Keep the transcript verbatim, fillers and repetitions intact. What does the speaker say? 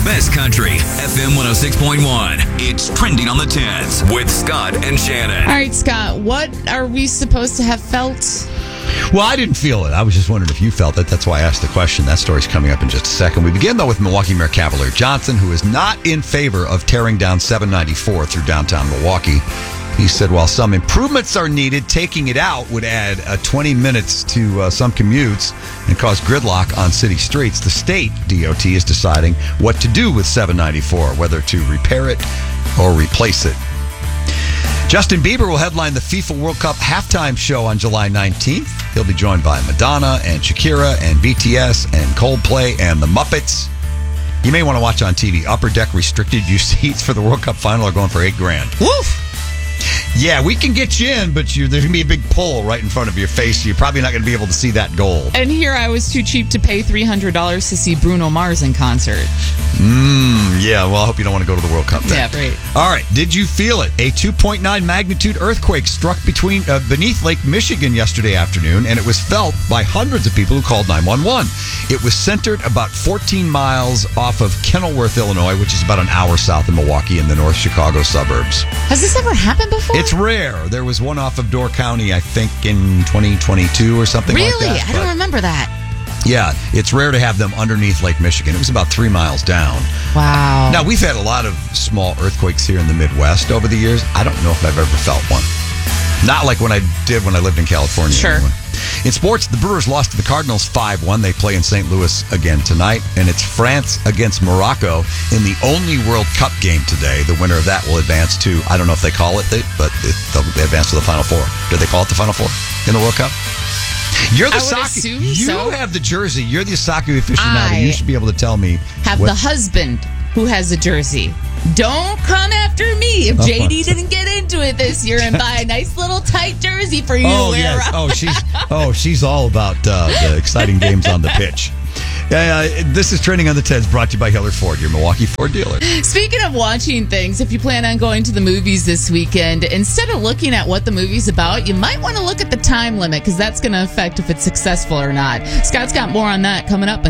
best country, F M one oh six point one. It's Trending on the tens with Scott and Shannon. All right, Scott, what are we supposed to have felt? Well, I didn't feel it. I was just wondering if you felt it. That's why I asked the question. That story's coming up in just a second. We begin, though, with Milwaukee Mayor Cavalier Johnson, who is not in favor of tearing down seven ninety-four through downtown Milwaukee. He said while some improvements are needed, taking it out would add uh, twenty minutes to uh, some commutes and cause gridlock on city streets. The state D O T is deciding what to do with seven ninety-four, whether to repair it or replace it. Justin Bieber will headline the FIFA World Cup halftime show on July nineteenth. He'll be joined by Madonna and Shakira and B T S and Coldplay and the Muppets. You may want to watch on T V. Upper Deck restricted use seats for the World Cup final are going for eight grand. Woof! Yeah, we can get you in, but you, there's going to be a big pole right in front of your face. So you're probably not going to be able to see that goal. And here I was too cheap to pay three hundred dollars to see Bruno Mars in concert. Mmm, yeah, well, I hope you don't want to go to the World Cup then. Yeah, right. All right, did you feel it? A two point nine magnitude earthquake struck between uh, beneath Lake Michigan yesterday afternoon, and it was felt by hundreds of people who called nine one one. It was centered about fourteen miles off of Kenilworth, Illinois, which is about an hour south of Milwaukee in the North Chicago suburbs. Has this ever happened before? It's rare. There was one off of Door County, I think, in twenty twenty-two or something really? like that. I don't remember that. Yeah, it's rare to have them underneath Lake Michigan. It was about three miles down. Wow. Now, we've had a lot of small earthquakes here in the Midwest over the years. I don't know if I've ever felt one. Not like when I did when I lived in California. Sure. Anyway. In sports, the Brewers lost to the Cardinals five one. They play in Saint Louis again tonight. And it's France against Morocco in the only World Cup game today. The winner of that will advance to, I don't know if they call it, that, but it, they'll advance to the Final Four. Do they call it the Final Four in the World Cup? You're the I would soccer. assume You so. have the jersey. You're the soccer aficionado. I You should be able to tell me. Have what- the husband who has a jersey. Don't come after me if Oh, J D didn't get into it this year and buy a nice little tight jersey for you to Oh wear yes. around. Oh, she's oh she's all about uh, the exciting games on the pitch. Yeah, uh, this is Trending on the Tens, brought to you by Hiller Ford, your Milwaukee Ford dealer. Speaking of watching things, if you plan on going to the movies this weekend, instead of looking at what the movie's about, you might want to look at the time limit because that's going to affect if it's successful or not. Scott's got more on that coming up.